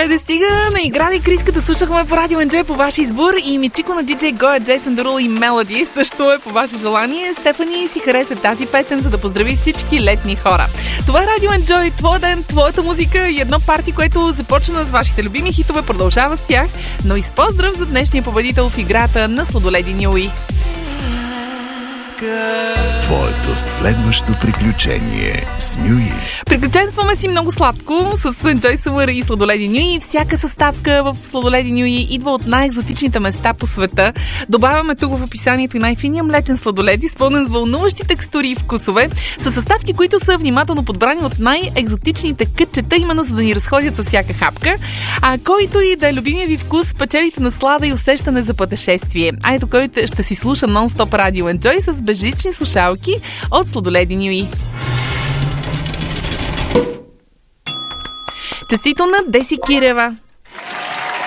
Хайде стига, на Играли Криската слушахме по Радио Енджой по ваш избор и Мичико на диджей Гоя, Джейсън Дерул и Мелоди също е по ваше желание. Стефани си хареса тази песен, за да поздрави всички летни хора. Това е Радио Енджой, твой ден, твоята музика и едно парти, което започна с вашите любими хитове, продължава с тях, но и с поздрав за днешния победител в играта на Сладоледи Нюи. Твоето следващо приключение с Нюи. Приключенстваме си много сладко с Enjoy Summer и Сладоледи Нюи. Всяка съставка в Сладоледи Нюи идва от най-екзотичните места по света. Добавяме тук в описанието и най-финия млечен сладолед, изпълнен с вълнуващи текстури и вкусове, с съставки, които са внимателно подбрани от най-екзотичните кътчета, именно за да ни разходят с всяка хапка. А който и да е любимия ви вкус, печелите наслада и усещане за пътешествие. А ето който ще си слуша нон-стоп Радио Enjoy с безжични слушалки от Сладоледи Нюи. Честито на Деси Кирева!